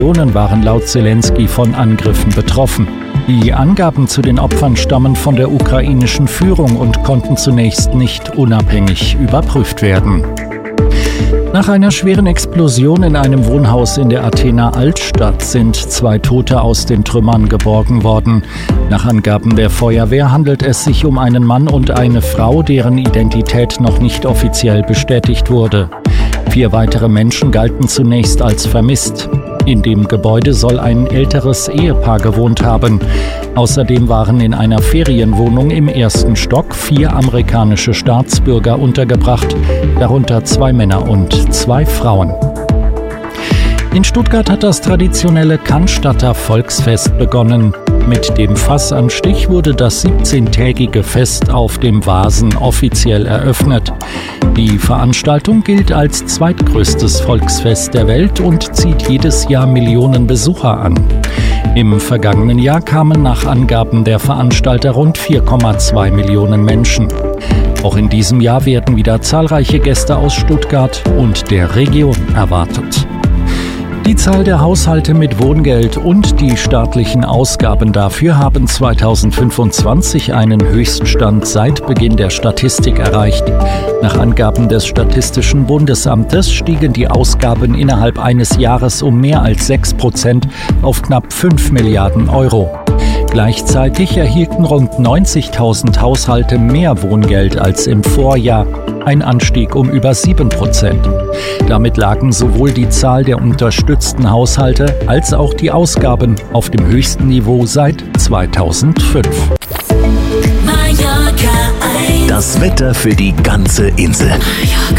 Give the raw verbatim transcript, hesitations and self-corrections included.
Millionen waren laut Selenskyj von Angriffen betroffen. Die Angaben zu den Opfern stammen von der ukrainischen Führung und konnten zunächst nicht unabhängig überprüft werden. Nach einer schweren Explosion in einem Wohnhaus in der Athener Altstadt sind zwei Tote aus den Trümmern geborgen worden. Nach Angaben der Feuerwehr handelt es sich um einen Mann und eine Frau, deren Identität noch nicht offiziell bestätigt wurde. Vier weitere Menschen galten zunächst als vermisst. In dem Gebäude soll ein älteres Ehepaar gewohnt haben. Außerdem waren in einer Ferienwohnung im ersten Stock vier amerikanische Staatsbürger untergebracht, darunter zwei Männer und zwei Frauen. In Stuttgart hat das traditionelle Cannstatter Volksfest begonnen. Mit dem Fassanstich wurde das siebzehntägige Fest auf dem Vasen offiziell eröffnet. Die Veranstaltung gilt als zweitgrößtes Volksfest der Welt und zieht jedes Jahr Millionen Besucher an. Im vergangenen Jahr kamen nach Angaben der Veranstalter rund vier Komma zwei Millionen Menschen. Auch in diesem Jahr werden wieder zahlreiche Gäste aus Stuttgart und der Region erwartet. Die Zahl der Haushalte mit Wohngeld und die staatlichen Ausgaben dafür haben zweitausendfünfundzwanzig einen Höchststand seit Beginn der Statistik erreicht. Nach Angaben des Statistischen Bundesamtes stiegen die Ausgaben innerhalb eines Jahres um mehr als sechs Prozent auf knapp fünf Milliarden Euro. Gleichzeitig erhielten rund neunzigtausend Haushalte mehr Wohngeld als im Vorjahr, ein Anstieg um über sieben Prozent. Damit lagen sowohl die Zahl der unterstützten Haushalte als auch die Ausgaben auf dem höchsten Niveau seit zweitausendfünf. Das Wetter für die ganze Insel.